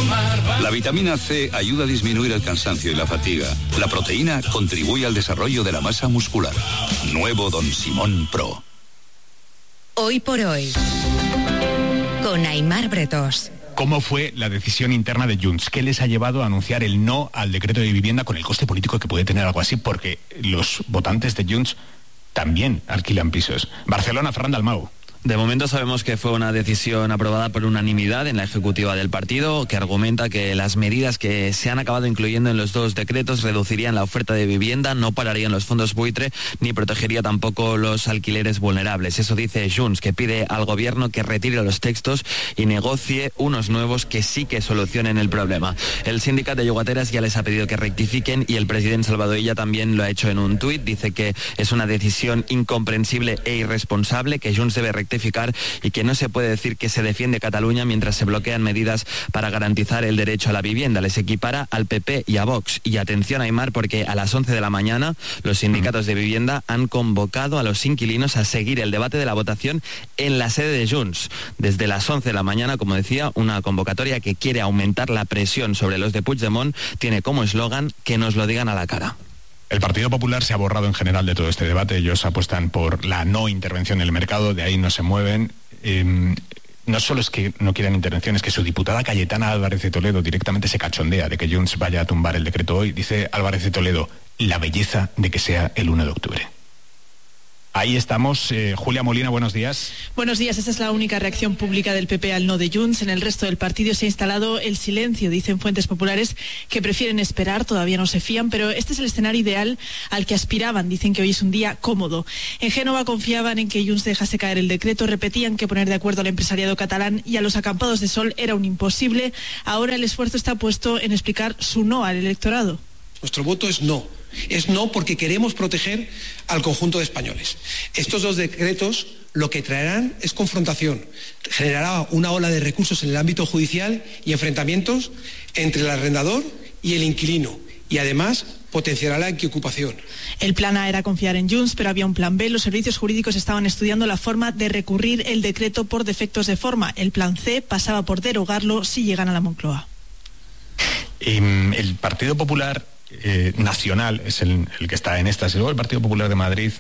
La vitamina C ayuda a disminuir el cansancio y la fatiga. La proteína contribuye al desarrollo de la masa muscular. Nuevo Don Simón Pro. Hoy por hoy, con Aimar Bretós. ¿Cómo fue la decisión interna de Junts? ¿Qué les ha llevado a anunciar el no al decreto de vivienda con el coste político que puede tener algo así? Porque los votantes de Junts también alquilan pisos. Barcelona, Ferran Dalmau. De momento sabemos que fue una decisión aprobada por unanimidad en la ejecutiva del partido, que argumenta que las medidas que se han acabado incluyendo en los dos decretos reducirían la oferta de vivienda, no pararían los fondos buitre, ni protegería tampoco los alquileres vulnerables. Eso dice Junts, que pide al gobierno que retire los textos y negocie unos nuevos que sí que solucionen el problema. El sindicato de llogateras ya les ha pedido que rectifiquen y el presidente Salvador Illa también lo ha hecho en un tuit. Dice que es una decisión incomprensible e irresponsable, que Junts debe rectificar y que no se puede decir que se defiende Cataluña mientras se bloquean medidas para garantizar el derecho a la vivienda. Les equipara al PP y a Vox. Y atención, Aimar, porque a las 11 de la mañana los sindicatos de vivienda han convocado a los inquilinos a seguir el debate de la votación en la sede de Junts. Desde las 11 de la mañana, como decía, una convocatoria que quiere aumentar la presión sobre los de Puigdemont tiene como eslogan que nos lo digan a la cara. El Partido Popular se ha borrado en general de todo este debate. Ellos apuestan por la no intervención en el mercado, de ahí no se mueven. No solo es que no quieran intervención, es que su diputada Cayetana Álvarez de Toledo directamente se cachondea de que Junts vaya a tumbar el decreto hoy. Dice Álvarez de Toledo, la belleza de que sea el 1 de octubre. Ahí estamos. Julia Molina, buenos días. Buenos días. Esta es la única reacción pública del PP al no de Junts. En el resto del partido se ha instalado el silencio. Dicen fuentes populares que prefieren esperar, todavía no se fían, pero este es el escenario ideal al que aspiraban. Dicen que hoy es un día cómodo. En Génova confiaban en que Junts dejase caer el decreto, repetían que poner de acuerdo al empresariado catalán y a los acampados de sol era un imposible. Ahora el esfuerzo está puesto en explicar su no al electorado. Nuestro voto es no. Es no porque queremos proteger al conjunto de españoles. Estos dos decretos lo que traerán es confrontación. Generará una ola de recursos en el ámbito judicial y enfrentamientos entre el arrendador y el inquilino. Y además potenciará la ocupación. El plan A era confiar en Junts, pero había un plan B. Los servicios jurídicos estaban estudiando la forma de recurrir el decreto por defectos de forma. El plan C pasaba por derogarlo si llegan a la Moncloa. El Partido Popular nacional es el que está en estas. Y luego el Partido Popular de Madrid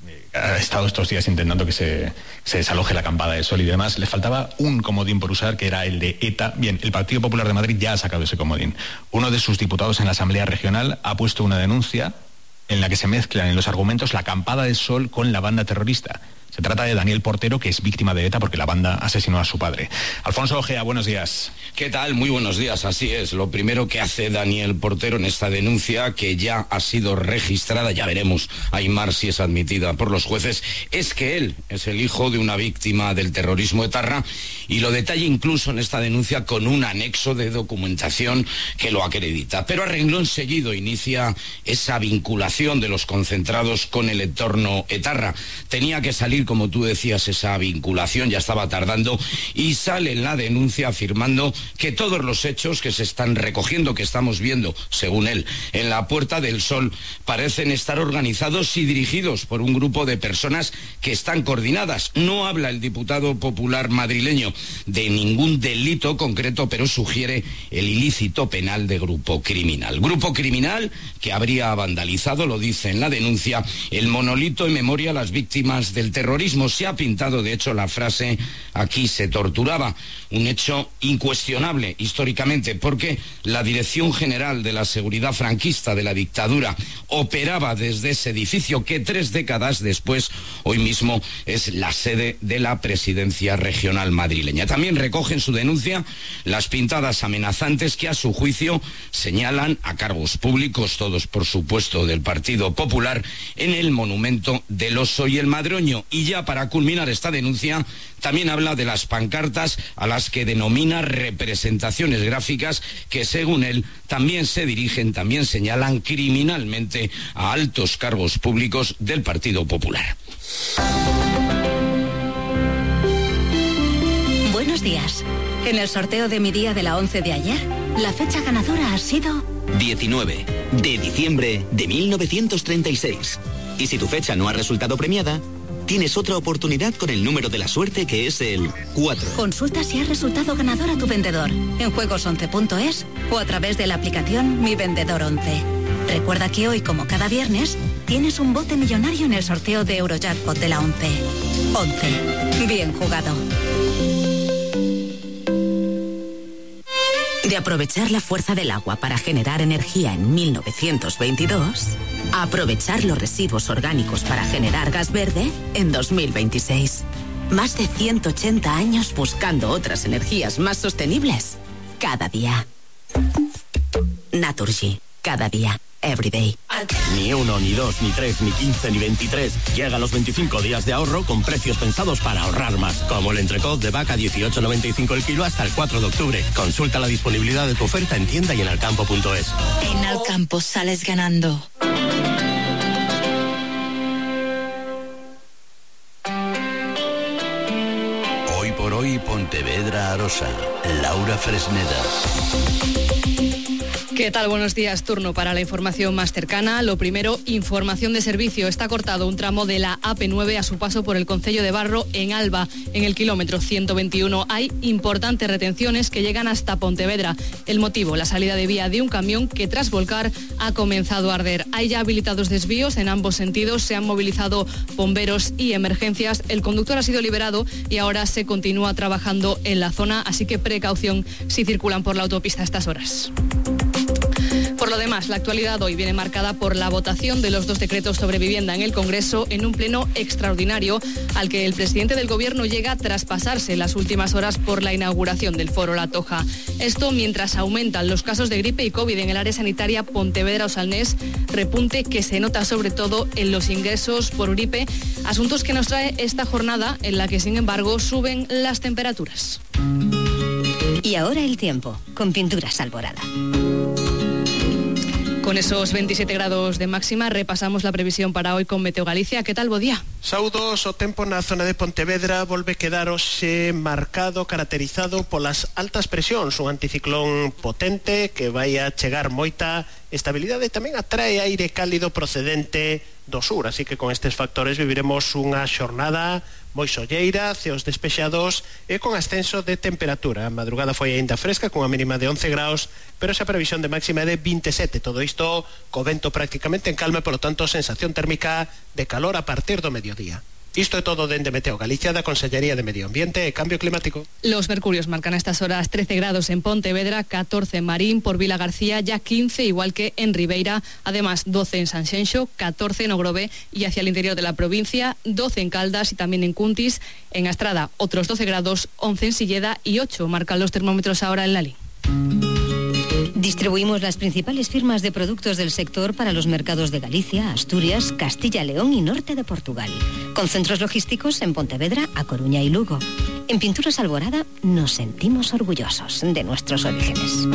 ha estado estos días intentando que se desaloje la acampada de sol y demás. Le faltaba un comodín por usar, que era el de ETA. Bien, el Partido Popular de Madrid ya ha sacado ese comodín. Uno de sus diputados en la Asamblea Regional ha puesto una denuncia en la que se mezclan en los argumentos la acampada de sol con la banda terrorista. Se trata de Daniel Portero, que es víctima de ETA porque la banda asesinó a su padre. Alfonso Ojea, buenos días. ¿Qué tal? Muy buenos días, así es. Lo primero que hace Daniel Portero en esta denuncia, que ya ha sido registrada, ya veremos, Aimar, si es admitida por los jueces, es que él es el hijo de una víctima del terrorismo etarra y lo detalla incluso en esta denuncia con un anexo de documentación que lo acredita. Pero a renglón seguido inicia esa vinculación de los concentrados con el entorno etarra. Tenía que salir, como tú decías, esa vinculación, ya estaba tardando, y sale en la denuncia afirmando que todos los hechos que se están recogiendo, que estamos viendo, según él, en la Puerta del Sol, parecen estar organizados y dirigidos por un grupo de personas que están coordinadas. No habla el diputado popular madrileño de ningún delito concreto, pero sugiere el ilícito penal de grupo criminal. Grupo criminal que habría vandalizado, lo dice en la denuncia, el monolito en memoria a las víctimas del terrorismo. Se ha pintado, de hecho, la frase "aquí se torturaba", un hecho incuestionable históricamente, porque la Dirección General de la Seguridad Franquista de la dictadura operaba desde ese edificio que 3 décadas después, hoy mismo, es la sede de la Presidencia Regional madrileña. También recoge en su denuncia las pintadas amenazantes que, a su juicio, señalan a cargos públicos, todos por supuesto del Partido Popular, en el monumento del Oso y el Madroño. Y ya para culminar esta denuncia, también habla de las pancartas a las que denomina representaciones gráficas que, según él, también se dirigen, también señalan criminalmente a altos cargos públicos del Partido Popular. Buenos días. En el sorteo de mi día de la 11 de ayer, la fecha ganadora ha sido 19 de diciembre de 1936. Y si tu fecha no ha resultado premiada, tienes otra oportunidad con el número de la suerte, que es el 4. Consulta si has resultado ganador a tu vendedor en juegos11.es o a través de la aplicación Mi Vendedor 11. Recuerda que hoy, como cada viernes, tienes un bote millonario en el sorteo de Eurojackpot de la 11. 11. Bien jugado. De aprovechar la fuerza del agua para generar energía en 1922, a aprovechar los residuos orgánicos para generar gas verde en 2026. Más de 180 años buscando otras energías más sostenibles. Cada día. Naturgy. Cada día. Everyday. Ni 1, ni 2, ni 3, ni 15, ni 23. Llega los 25 días de ahorro con precios pensados para ahorrar más. Como el entrecot de vaca 18,95 el kilo hasta el 4 de octubre. Consulta la disponibilidad de tu oferta en tienda y en alcampo.es. En Alcampo sales ganando. Hoy por hoy, Pontevedra Arosa. Laura Fresneda. ¿Qué tal? Buenos días. Turno para la información más cercana. Lo primero, información de servicio. Está cortado un tramo de la AP9 a su paso por el concello de Barro en Alba. En el kilómetro 121 hay importantes retenciones que llegan hasta Pontevedra. El motivo, la salida de vía de un camión que tras volcar ha comenzado a arder. Hay ya habilitados desvíos en ambos sentidos. Se han movilizado bomberos y emergencias. El conductor ha sido liberado y ahora se continúa trabajando en la zona. Así que precaución si circulan por la autopista a estas horas. Por lo demás, la actualidad hoy viene marcada por la votación de los 2 decretos sobre vivienda en el Congreso en un pleno extraordinario al que el presidente del Gobierno llega tras pasarse las últimas horas por la inauguración del Foro La Toja. Esto mientras aumentan los casos de gripe y COVID en el área sanitaria Pontevedra-Osalnés, repunte que se nota sobre todo en los ingresos por gripe, asuntos que nos trae esta jornada en la que, sin embargo, suben las temperaturas. Y ahora el tiempo, con Pinturas Alborada. Con esos 27 grados de máxima repasamos la previsión para hoy con Meteo Galicia. ¿Qué tal, bo día? Saudos, o tempo na zona de Pontevedra volve quedar hoxe marcado, caracterizado polas altas presións, un anticiclón potente que vai a chegar moita estabilidade, tamén atrae aire cálido procedente do sur, así que con estes factores viviremos unha xornada moi solleira, ceos despexados e con ascenso de temperatura. A madrugada foi aínda fresca, con a mínima de 11 graus, pero esa previsión de máxima é de 27. Todo isto co vento prácticamente en calma, por lo tanto, sensación térmica de calor a partir do mediodía. Isto é todo dende Meteo Galicia, da Consellería de Medio Ambiente e Cambio Climático. Los mercurios marcan a estas horas 13 grados en Pontevedra, 14 en Marín, por Vila García, ya 15 igual que en Ribeira, además 12 en Sanxenxo, 14 en Ogrove y hacia el interior de la provincia, 12 en Caldas y también en Cuntis, en Astrada otros 12 grados, 11 en Silleda y 8 marcan los termómetros ahora en Lalín. Distribuimos las principales firmas de productos del sector para los mercados de Galicia, Asturias, Castilla, León y norte de Portugal. Con centros logísticos en Pontevedra, A Coruña y Lugo. En Pinturas Alborada nos sentimos orgullosos de nuestros orígenes.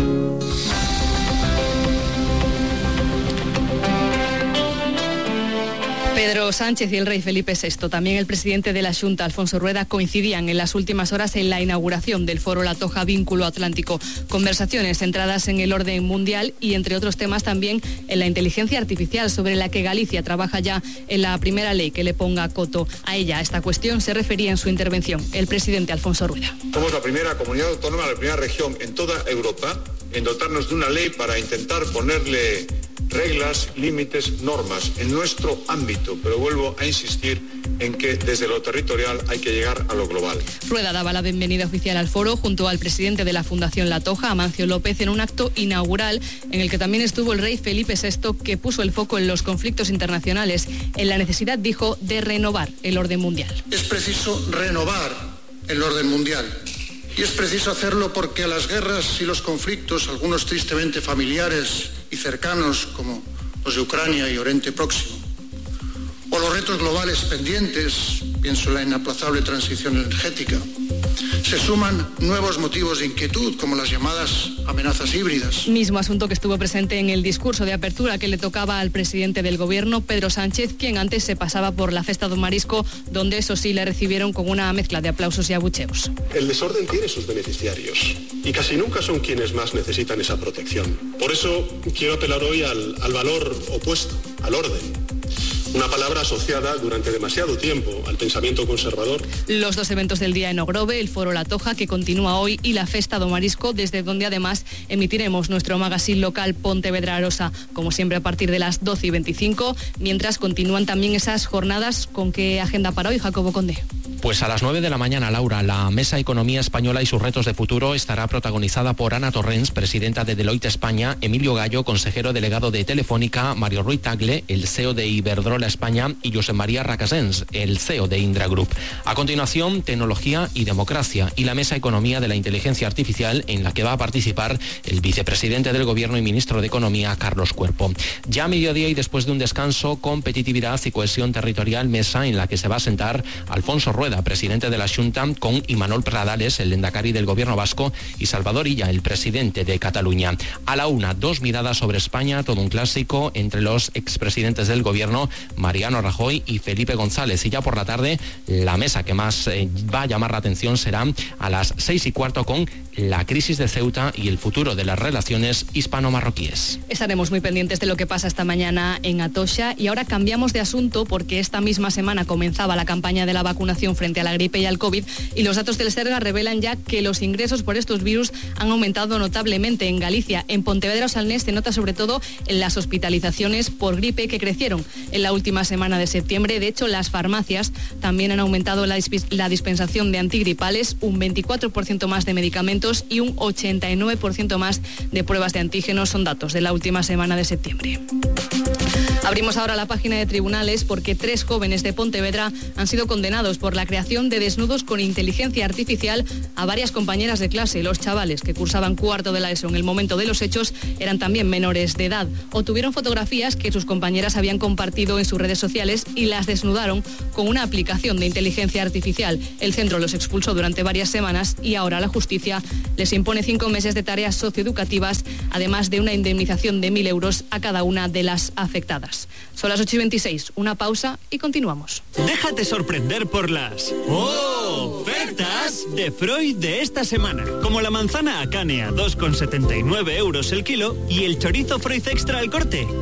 Pedro Sánchez y el rey Felipe VI, también el presidente de la Xunta, Alfonso Rueda, coincidían en las últimas horas en la inauguración del Foro La Toja Vínculo Atlántico. Conversaciones centradas en el orden mundial y, entre otros temas, también en la inteligencia artificial, sobre la que Galicia trabaja ya en la primera ley que le ponga coto. A ella, a esta cuestión, se refería en su intervención el presidente Alfonso Rueda. Somos la primera comunidad autónoma, la primera región en toda Europa en dotarnos de una ley para intentar ponerle reglas, límites, normas en nuestro ámbito, pero vuelvo a insistir en que desde lo territorial hay que llegar a lo global. Rueda daba la bienvenida oficial al foro junto al presidente de la Fundación La Toja, Amancio López, en un acto inaugural en el que también estuvo el rey Felipe VI, que puso el foco en los conflictos internacionales, en la necesidad, dijo, de renovar el orden mundial. Es preciso renovar el orden mundial. Y es preciso hacerlo porque a las guerras y los conflictos, algunos tristemente familiares y cercanos, como los de Ucrania y Oriente Próximo, o los retos globales pendientes, pienso en la inaplazable transición energética, se suman nuevos motivos de inquietud, como las llamadas amenazas híbridas. Mismo asunto que estuvo presente en el discurso de apertura que le tocaba al presidente del gobierno, Pedro Sánchez, quien antes se pasaba por la Festa do Marisco, donde eso sí le recibieron con una mezcla de aplausos y abucheos. El desorden tiene sus beneficiarios y casi nunca son quienes más necesitan esa protección. Por eso quiero apelar hoy al valor opuesto, al orden. una palabra asociada durante demasiado tiempo al pensamiento conservador. Los dos eventos del día en Ogrove, el Foro La Toja, que continúa hoy, y la Festa do Marisco, desde donde además emitiremos nuestro magazine local Pontevedra Arosa, como siempre a partir de las 12:25, mientras continúan también esas jornadas. ¿Con qué agenda para hoy, Jacobo Conde? Pues a las 9 de la mañana, Laura, la Mesa Economía Española y sus retos de futuro estará protagonizada por Ana Torrens, presidenta de Deloitte España, Emilio Gallo, consejero delegado de Telefónica, Mario Ruiz Tagle, el CEO de Iberdrola España, y Josep María Racasens, el CEO de Indra Group. A continuación, tecnología y democracia y la Mesa Economía de la Inteligencia Artificial, en la que va a participar el vicepresidente del Gobierno y ministro de Economía, Carlos Cuerpo. Ya a mediodía y después de un descanso, competitividad y cohesión territorial, mesa en la que se va a sentar Alfonso Rueda, presidente de la Xunta, con Imanol Pradales, el lehendakari del Gobierno vasco, y Salvador Illa, el presidente de Cataluña. A la una, dos miradas sobre España, todo un clásico entre los expresidentes del Gobierno, Mariano Rajoy y Felipe González. Y ya por la tarde, la mesa que más va a llamar la atención será a las 6:15 con la crisis de Ceuta y el futuro de las relaciones hispano-marroquíes. Estaremos muy pendientes de lo que pasa esta mañana en Atocha, y ahora cambiamos de asunto porque esta misma semana comenzaba la campaña de la vacunación frente a la gripe y al COVID, y los datos del Serga revelan ya que los ingresos por estos virus han aumentado notablemente en Galicia. En Pontevedra o Salnés se nota sobre todo en las hospitalizaciones por gripe, que crecieron en la última semana de septiembre. De hecho, las farmacias también han aumentado la dispensación de antigripales, un 24% más de medicamentos y un 89% más de pruebas de antígenos. Son datos de la última semana de septiembre. Abrimos ahora la página de tribunales porque 3 jóvenes de Pontevedra han sido condenados por la creación de desnudos con inteligencia artificial a varias compañeras de clase. Los chavales, que cursaban cuarto de la ESO en el momento de los hechos, eran también menores de edad. Obtuvieron fotografías que sus compañeras habían compartido en sus redes sociales y las desnudaron con una aplicación de inteligencia artificial. El centro los expulsó durante varias semanas y ahora la justicia les impone 5 meses de tareas socioeducativas, además de una indemnización de 1.000 euros a cada una de las afectadas. Son las 8:26, una pausa y continuamos. Déjate sorprender por las ofertas de Freud de esta semana, como la manzana Akane a 2,79 euros el kilo y el chorizo Freud Extra al corte